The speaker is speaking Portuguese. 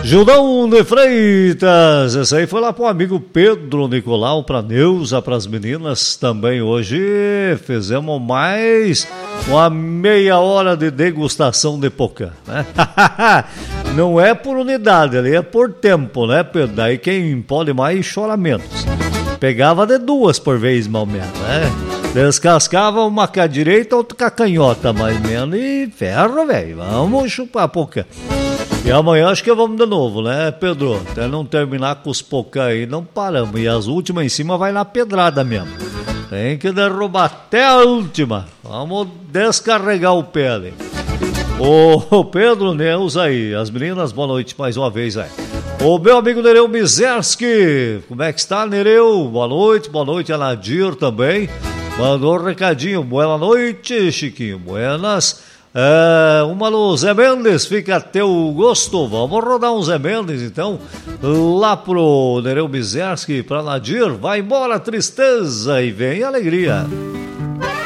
Judão de Freitas, esse aí foi lá pro amigo Pedro Nicolau, pra Neuza, pras meninas também. Hoje fizemos mais uma meia hora de degustação de pocã, né? Não é por unidade, ali é por tempo, né, Pedro? Daí quem pode mais chora menos. Pegava de 2 por vez, mal menos, né? Descascava uma com a direita, outra com a canhota, mais ou menos, e ferro, velho. Vamos chupar a pocã. E amanhã acho que vamos de novo, né, Pedro? Até não terminar com os pocã aí, não paramos. E as últimas em cima vai na pedrada mesmo. Tem que derrubar até a última. Vamos descarregar o pé ali. Ô Pedro, Neuza aí, as meninas, boa noite mais uma vez aí. O meu amigo Nereu Mizerski, como é que está, Nereu? Boa noite, a Nadir também. Mandou um recadinho, boa noite, Chiquinho, buenas. Uma no Zé Mendes, fica a teu gosto. Vamos rodar um Zé Mendes então, lá pro Nereu Mizerski, pra Nadir. Vai embora a tristeza e vem a alegria.